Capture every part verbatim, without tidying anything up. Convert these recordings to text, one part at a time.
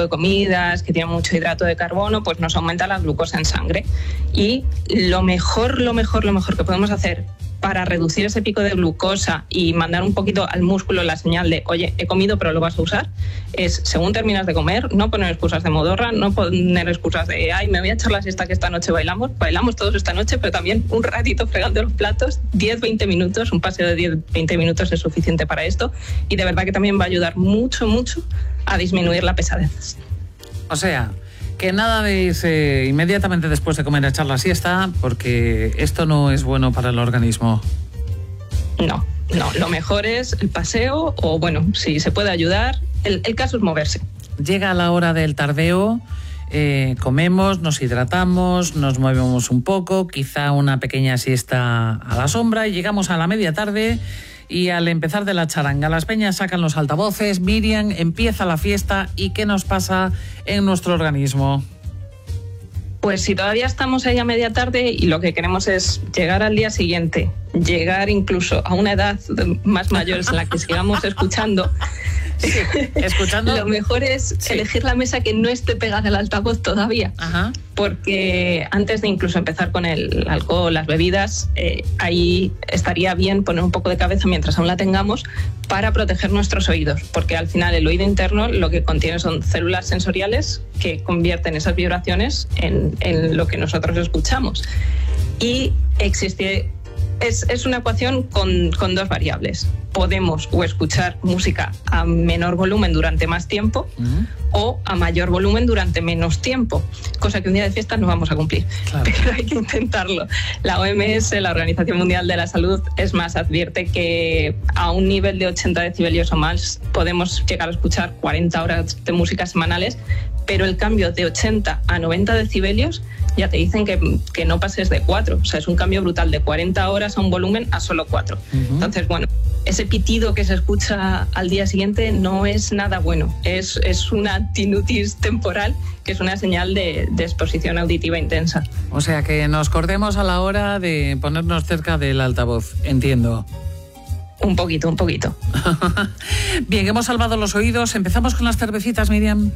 tipo de comidas que tienen mucho hidrato de carbono, pues nos aumenta la glucosa en sangre. Y lo mejor, lo mejor, lo mejor que podemos hacer para reducir ese pico de glucosa y mandar un poquito al músculo la señal de, oye, he comido pero lo vas a usar, es según terminas de comer, no poner excusas de modorra, no poner excusas de, ay, me voy a echar la siesta que esta noche bailamos, bailamos todos esta noche, pero también un ratito fregando los platos, diez a veinte minutos, un paseo de diez a veinte minutos es suficiente para esto, y de verdad que también va a ayudar mucho, mucho a disminuir la pesadez. O sea, que nada de irse inmediatamente después de comer a echar la siesta, porque esto no es bueno para el organismo. No, no, lo mejor es el paseo o, bueno, si se puede ayudar, el, el caso es moverse. Llega la hora del tardeo, eh, comemos, nos hidratamos, nos movemos un poco, quizá una pequeña siesta a la sombra y llegamos a la media tarde. Y al empezar de la charanga, las peñas sacan los altavoces, Miriam, empieza la fiesta, ¿y qué nos pasa en nuestro organismo? Pues si todavía estamos ahí a media tarde y lo que queremos es llegar al día siguiente, llegar incluso a una edad más mayor en la que sigamos escuchando, sí, escuchando, lo mejor es sí. elegir la mesa que no esté pegada al altavoz todavía. Ajá. Porque antes de incluso empezar con el alcohol, las bebidas, eh, ahí estaría bien poner un poco de cabeza mientras aún la tengamos para proteger nuestros oídos, porque al final el oído interno lo que contiene son células sensoriales que convierten esas vibraciones en, en lo que nosotros escuchamos. Y existe... Es, es una ecuación con, con dos variables. Podemos o escuchar música a menor volumen durante más tiempo uh-huh. o a mayor volumen durante menos tiempo, cosa que un día de fiesta no vamos a cumplir, claro. Pero hay que intentarlo. La O M S, la Organización Mundial de la Salud, es más, advierte que a un nivel de ochenta decibelios o más podemos llegar a escuchar cuarenta horas de música semanales, pero el cambio de ochenta a noventa decibelios ya te dicen que, que no pases de cuatro. O sea, es un cambio brutal de cuarenta horas a un volumen a solo cuatro. Uh-huh. Entonces, bueno, ese pitido que se escucha al día siguiente no es nada bueno. Es, es una tinnitus temporal, que es una señal de, de exposición auditiva intensa. O sea, que nos cortemos a la hora de ponernos cerca del altavoz, entiendo. Un poquito, un poquito. Bien, hemos salvado los oídos. ¿Empezamos con las cervecitas, Miriam?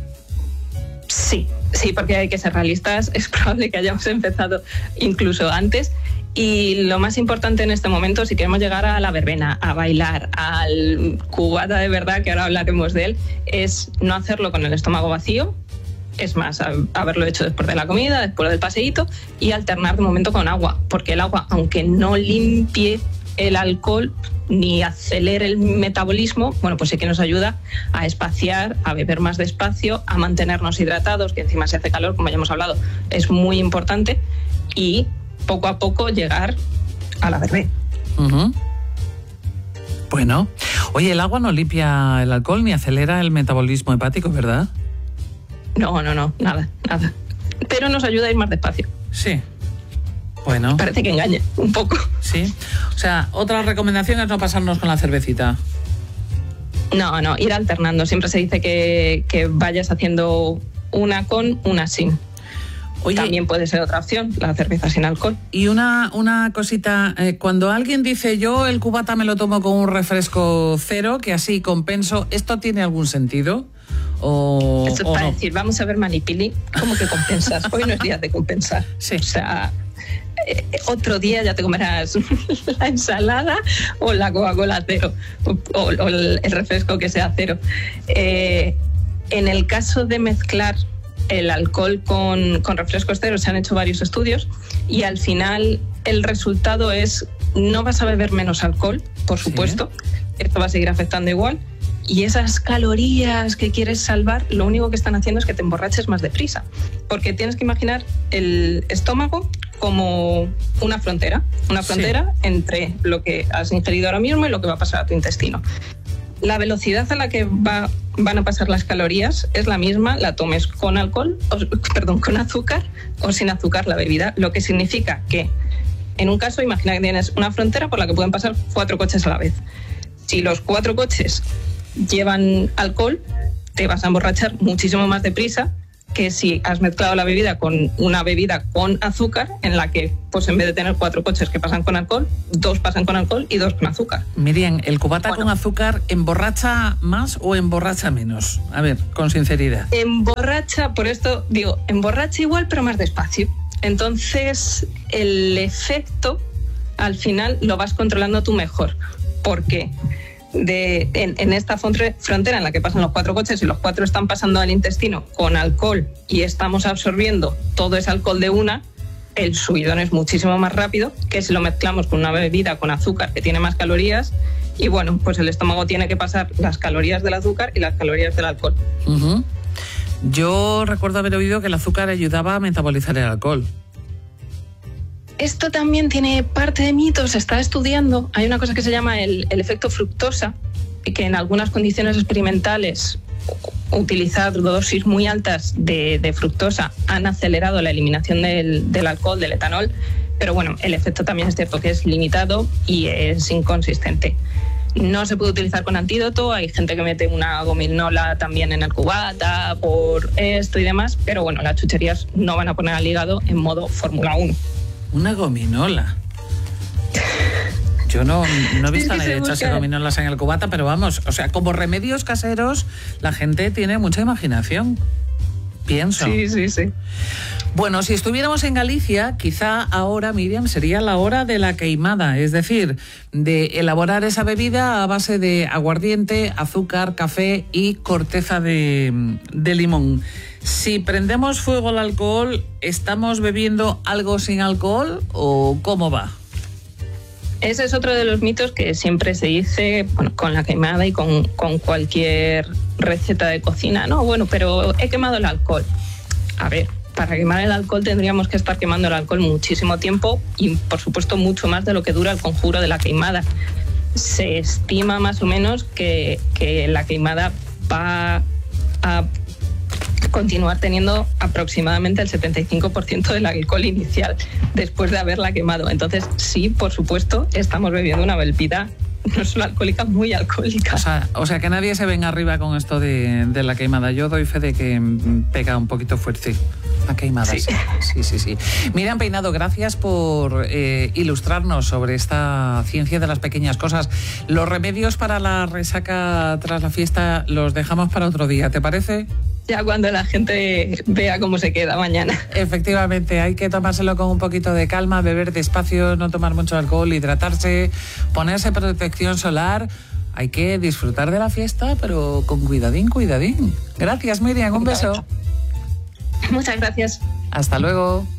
Sí, sí, porque hay que ser realistas. Es probable que hayamos empezado incluso antes. Y lo más importante en este momento, si queremos llegar a la verbena, a bailar, al cubata de verdad, que ahora hablaremos de él, es no hacerlo con el estómago vacío. Es más, haberlo hecho después de la comida, después del paseíto, y alternar de momento con agua. Porque el agua, aunque no limpie el alcohol ni acelere el metabolismo, bueno, pues sí que nos ayuda a espaciar, a beber más despacio, a mantenernos hidratados, que encima se hace calor, como ya hemos hablado, es muy importante, y poco a poco llegar a la verbena. Uh-huh. Bueno, oye, el agua no limpia el alcohol ni acelera el metabolismo hepático, ¿verdad? No, no, no, nada, nada. Pero nos ayuda a ir más despacio. Sí. Bueno. Parece que engaña un poco. Sí. O sea, otra recomendación es no pasarnos con la cervecita. No, no, ir alternando. Siempre se dice que, que vayas haciendo una con, una sin. Oye, también puede ser otra opción, la cerveza sin alcohol. Y una, una cosita, eh, cuando alguien dice yo el cubata me lo tomo con un refresco cero, que así compenso, ¿esto tiene algún sentido? O, Esto es o para no. decir, vamos a ver, Manipili, ¿cómo que compensas? Hoy no es día de compensar. Sí. O sea, eh, otro día ya te comerás la ensalada o la Coca-Cola cero, o, o, o el refresco que sea cero. Eh, en el caso de mezclar el alcohol con, con refrescos cero, se han hecho varios estudios y al final el resultado es no vas a beber menos alcohol, por supuesto, sí. Esto va a seguir afectando igual, y esas calorías que quieres salvar, lo único que están haciendo es que te emborraches más deprisa, porque tienes que imaginar el estómago como una frontera, una frontera sí. entre lo que has ingerido ahora mismo y lo que va a pasar a tu intestino. La velocidad a la que va, van a pasar las calorías es la misma, la tomes con alcohol, o, perdón, con azúcar o sin azúcar la bebida, lo que significa que en un caso, imagina que tienes una frontera por la que pueden pasar cuatro coches a la vez. Si los cuatro coches llevan alcohol, te vas a emborrachar muchísimo más deprisa que si has mezclado la bebida con una bebida con azúcar, en la que pues en vez de tener cuatro coches que pasan con alcohol, dos pasan con alcohol y dos con azúcar. Miriam, ¿el cubata bueno, con azúcar emborracha más o emborracha menos? A ver, con sinceridad. Emborracha, por esto digo, emborracha igual pero más despacio. Entonces el efecto al final lo vas controlando tú mejor. ¿Por qué? De, en, en esta frontera en la que pasan los cuatro coches y los cuatro están pasando al intestino con alcohol y estamos absorbiendo todo ese alcohol de una, el subidón es muchísimo más rápido que si lo mezclamos con una bebida con azúcar que tiene más calorías y bueno, pues el estómago tiene que pasar las calorías del azúcar y las calorías del alcohol. Uh-huh. Yo recuerdo haber oído que el azúcar ayudaba a metabolizar el alcohol. Esto también tiene parte de mito, se está estudiando. Hay una cosa que se llama el, el efecto fructosa, que en algunas condiciones experimentales utilizar dosis muy altas de, de fructosa han acelerado la eliminación del, del alcohol, del etanol, pero bueno, el efecto también es cierto que es limitado y es inconsistente. No se puede utilizar con antídoto, hay gente que mete una gominola también en el cubata por esto y demás, pero bueno, las chucherías no van a poner al hígado en modo Fórmula uno. Una gominola. Yo no, no he visto a nadie echarse gominolas en el cubata, pero vamos, o sea, como remedios caseros, la gente tiene mucha imaginación. Pienso. Sí, sí, sí. Bueno, si estuviéramos en Galicia, quizá ahora, Miriam, sería la hora de la queimada, es decir, de elaborar esa bebida a base de aguardiente, azúcar, café y corteza de, de limón. Si prendemos fuego al alcohol, ¿estamos bebiendo algo sin alcohol o cómo va? Ese es otro de los mitos que siempre se dice, bueno, con la quemada y con, con cualquier receta de cocina. No, bueno, pero he quemado el alcohol. A ver, para quemar el alcohol tendríamos que estar quemando el alcohol muchísimo tiempo y, por supuesto, mucho más de lo que dura el conjuro de la quemada. Se estima más o menos que, que la quemada va a continuar teniendo aproximadamente el setenta y cinco por ciento del alcohol inicial después de haberla quemado. Entonces, sí, por supuesto, estamos bebiendo una bebida no solo alcohólica, muy alcohólica. O sea, o sea que nadie se venga arriba con esto de, de la queimada. Yo doy fe de que pega un poquito fuerte la queimada. Sí, sí, sí. sí. Miriam Peinado, gracias por eh, ilustrarnos sobre esta ciencia de las pequeñas cosas. Los remedios para la resaca tras la fiesta los dejamos para otro día, ¿te parece? Ya cuando la gente vea cómo se queda mañana. Efectivamente, hay que tomárselo con un poquito de calma, beber despacio, no tomar mucho alcohol, hidratarse, ponerse protección solar. Hay que disfrutar de la fiesta, pero con cuidadín, cuidadín. Gracias, Miriam, un beso. Muchas gracias. Hasta luego.